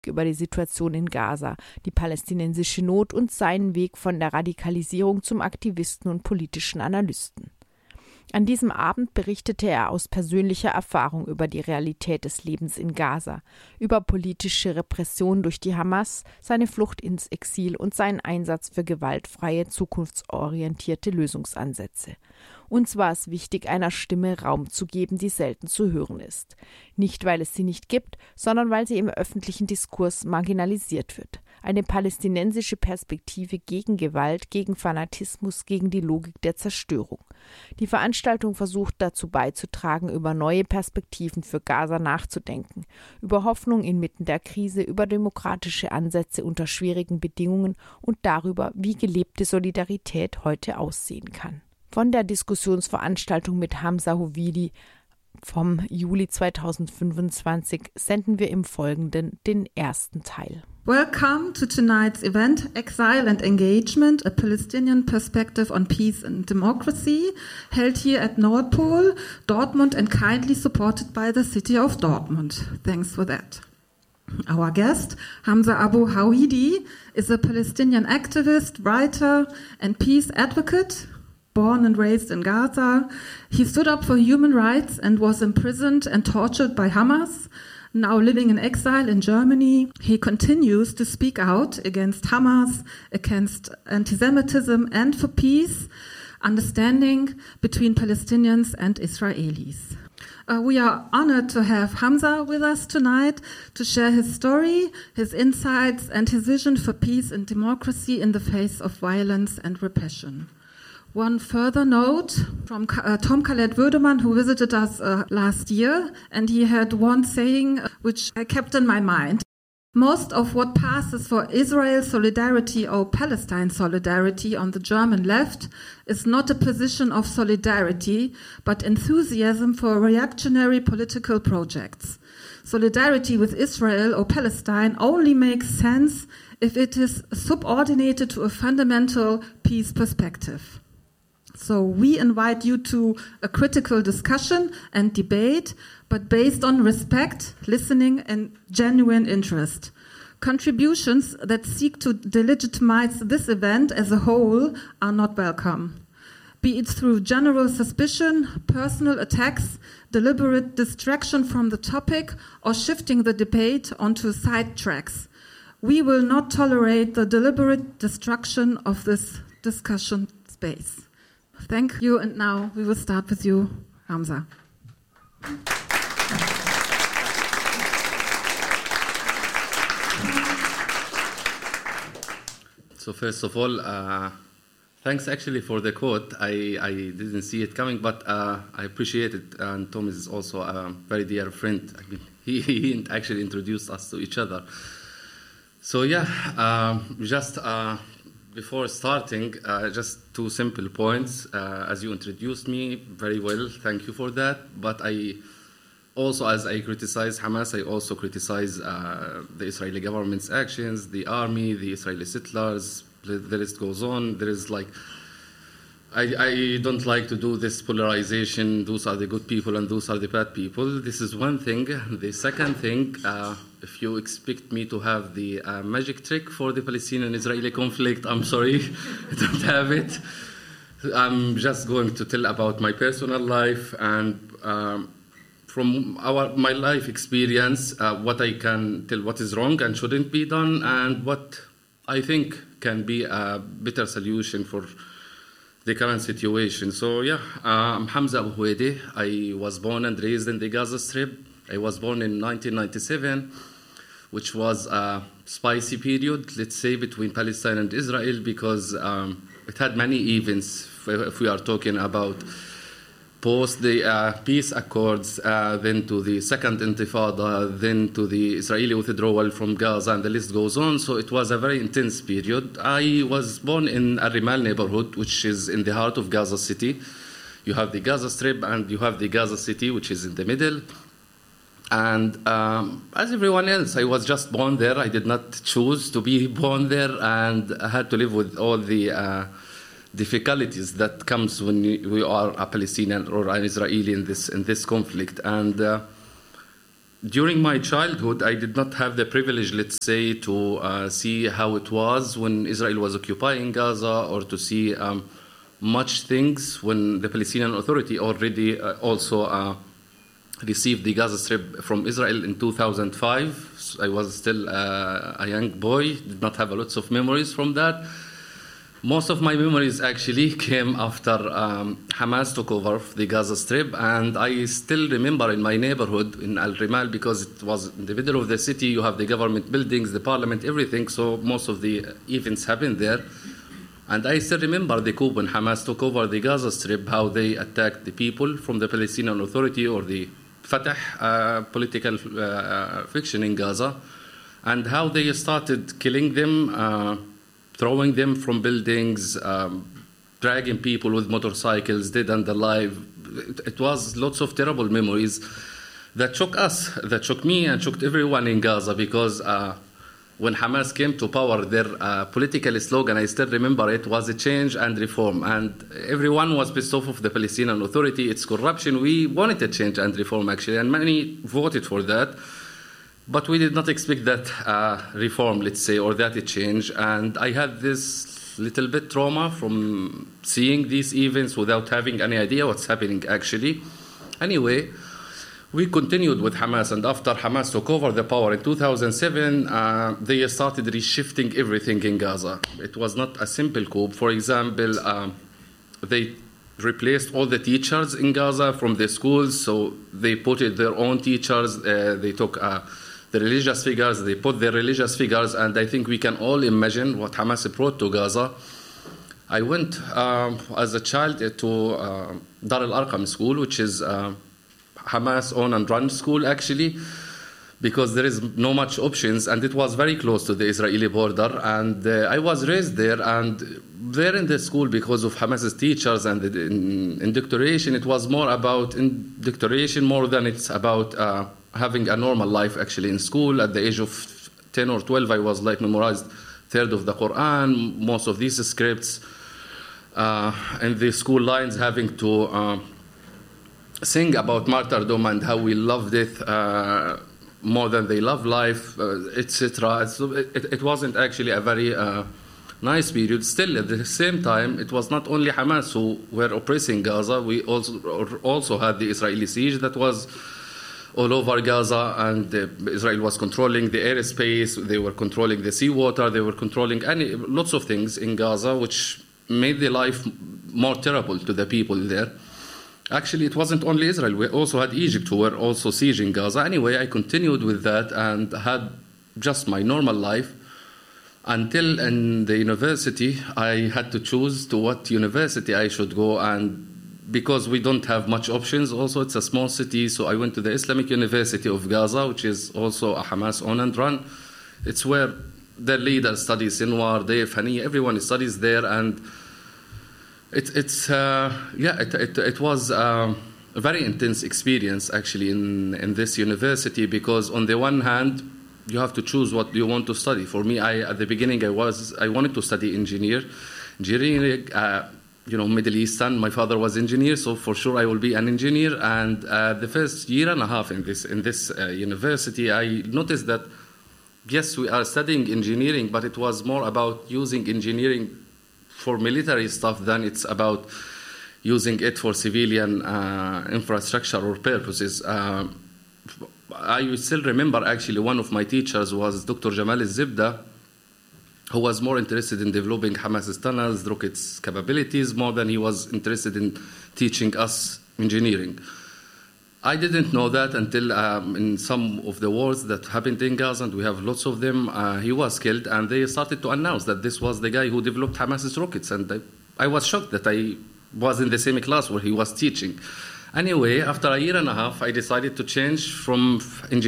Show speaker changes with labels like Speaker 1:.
Speaker 1: über die Situation in Gaza, die palästinensische Not und seinen Weg von der Radikalisierung zum Aktivisten und politischen Analysten. An diesem Abend berichtete er aus persönlicher Erfahrung über die Realität des Lebens in Gaza, über politische Repression durch die Hamas, seine Flucht ins Exil und seinen Einsatz für gewaltfreie, zukunftsorientierte Lösungsansätze. Uns war es wichtig, einer Stimme Raum zu geben, die selten zu hören ist. Nicht, weil es sie nicht gibt, sondern weil sie im öffentlichen Diskurs marginalisiert wird. Eine palästinensische Perspektive gegen Gewalt, gegen Fanatismus, gegen die Logik der Zerstörung. Die Veranstaltung versucht dazu beizutragen, über neue Perspektiven für Gaza nachzudenken, über Hoffnung inmitten der Krise, über demokratische Ansätze unter schwierigen Bedingungen und darüber, wie gelebte Solidarität heute aussehen kann. Von der Diskussionsveranstaltung mit Hamza Hovidi vom Juli 2025 senden wir im Folgenden den ersten Teil.
Speaker 2: Welcome to tonight's event, Exile and Engagement, a Palestinian Perspective on Peace and Democracy, held here at Nordpol, Dortmund, and kindly supported by the city of Dortmund. Thanks for that. Our guest, Hamza Abu Hawidi, is a Palestinian activist, writer, and peace advocate. Born and raised in Gaza, he stood up for human rights and was imprisoned and tortured by Hamas. Now living in exile in Germany, he continues to speak out against Hamas, against anti-Semitism, and for peace, understanding between Palestinians and Israelis. We are honored to have Hamza with us tonight to share his story, his insights, and his vision for peace and democracy in the face of violence and repression. One further note from Tom Khaled Würdemann, who visited us last year, and he had one saying which I kept in my mind. Most of what passes for Israel solidarity or Palestine solidarity on the German left is not a position of solidarity, but enthusiasm for reactionary political projects. Solidarity with Israel or Palestine only makes sense if it is subordinated to a fundamental peace perspective. So we invite you to a critical discussion and debate, but based on respect, listening, and genuine interest. Contributions that seek to delegitimize this event as a whole are not welcome, be it through general suspicion, personal attacks, deliberate distraction from the topic, or shifting the debate onto side tracks. We will not tolerate the deliberate destruction of this discussion space. Thank you, and now we will start with you, Hamza.
Speaker 3: So first of all, thanks actually for the quote. I didn't see it coming, but I appreciate it. And Tom is also a very dear friend. I mean, he actually introduced us to each other. So yeah, just before starting, just two simple points. As you introduced me very well, thank you for that. But I also, as I criticize Hamas, I also criticize the Israeli government's actions, the army, the Israeli settlers, the list goes on. There is like, I don't like to do this polarization, those are the good people and those are the bad people. This is one thing. The second thing, if you expect me to have the magic trick for the Palestinian-Israeli conflict, I'm sorry, I don't have it. I'm just going to tell about my personal life and from my life experience, what I can tell what is wrong and shouldn't be done and what I think can be a better solution for the current situation. So yeah, I'm Hamza Abu Hawidi. I was born and raised in the Gaza Strip. I was born in 1997, which was a spicy period, let's say, between Palestine and Israel because it had many events, if we are talking about post the peace accords, then to the second intifada, then to the Israeli withdrawal from Gaza, and the list goes on. So it was a very intense period. I was born in Al Rimal neighborhood, which is in the heart of Gaza City. You have the Gaza Strip and you have the Gaza City, which is in the middle. And as everyone else, I was just born there. I did not choose to be born there, and I had to live with all the difficulties that comes when we are a Palestinian or an Israeli in this conflict. And during my childhood, I did not have the privilege, let's say, to see how it was when Israel was occupying Gaza, or to see much things when the Palestinian Authority already also received the Gaza Strip from Israel in 2005. I was still a young boy, did not have lots of memories from that. Most of my memories actually came after Hamas took over the Gaza Strip, and I still remember in my neighborhood in Al Rimal, because it was in the middle of the city, you have the government buildings, the parliament, everything, so most of the events happened there. And I still remember the coup when Hamas took over the Gaza Strip, how they attacked the people from the Palestinian Authority or the Fatah political fiction in Gaza, and how they started killing them, throwing them from buildings, dragging people with motorcycles, dead and alive. It was lots of terrible memories that shook us, that shook me and shocked everyone in Gaza, because when Hamas came to power, their political slogan, I still remember it, was a change and reform. And everyone was pissed off of the Palestinian Authority, its corruption. We wanted a change and reform, actually, and many voted for that. But we did not expect that reform, let's say, or that change. And I had this little bit trauma from seeing these events without having any idea what's happening, actually. Anyway, we continued with Hamas, and after Hamas took over the power in 2007, they started reshifting everything in Gaza. It was not a simple coup. For example, they replaced all the teachers in Gaza from the schools, so they put their own teachers. They took the religious figures, they put their religious figures, and I think we can all imagine what Hamas brought to Gaza. I went as a child to Dar al-Arqam school, which is Hamas own and run school, actually, because there is no much options, and it was very close to the Israeli border. And I was raised there, and there in the school, because of Hamas's teachers and the indoctrination, it was more about indoctrination more than it's about having a normal life, actually, in school. At the age of 10 or 12, I was like memorized third of the Quran, most of these scripts, and the school lines having to sing about martyrdom and how we love death more than they love life, etc. So it wasn't actually a very nice period. Still, at the same time, it was not only Hamas who were oppressing Gaza. We also had the Israeli siege that was all over Gaza, and Israel was controlling the airspace, they were controlling the seawater, they were controlling lots of things in Gaza, which made the life more terrible to the people there. Actually, it wasn't only Israel. We also had Egypt, who were also sieging Gaza. Anyway, I continued with that and had just my normal life until in the university, I had to choose to what university I should go. And because we don't have much options, also it's a small city, so I went to the Islamic University of Gaza, which is also a Hamas own and run. It's where their leader studies, Sinwar, Dave, Hani, everyone studies there, and it was a very intense experience, actually, in this university, because on the one hand, you have to choose what you want to study. For me, at the beginning, I wanted to study engineering, Middle Eastern. My father was engineer, so for sure I will be an engineer. And the first year and a half in this university, I noticed that yes, we are studying engineering, but it was more about using engineering for military stuff than it's about using it for civilian infrastructure or purposes. I still remember, actually, one of my teachers was Dr. Jamal al-Zibda, who was more interested in developing Hamas's tunnels, rockets capabilities, more than he was interested in teaching us engineering. I didn't know that until in some of the wars that happened in Gaza, and we have lots of them, he was killed, and they started to announce that this was the guy who developed Hamas's rockets, and I was shocked that I was in the same class where he was teaching. Anyway, after a year and a half, I decided to change from engineering